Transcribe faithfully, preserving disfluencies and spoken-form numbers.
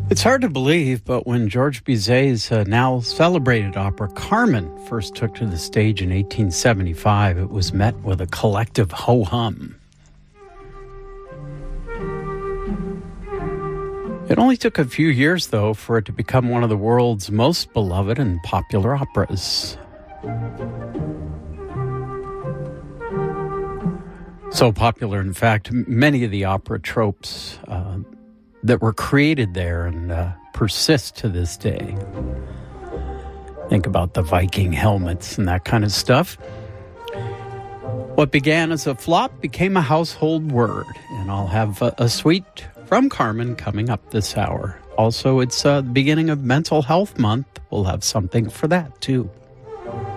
It's hard to believe, but when Georges Bizet's uh, now celebrated opera Carmen first took to the stage in eighteen seventy-five, it was met with a collective ho-hum. It only took a few years, though, for it to become one of the world's most beloved and popular operas. So popular, in fact, many of the opera tropes uh, that were created there and uh, persist to this day. Think about the Viking helmets and that kind of stuff. What began as a flop became a household word, and I'll have a, a suite from Carmen coming up this hour. Also, it's uh, the beginning of Mental Health Month. We'll have something for that, too.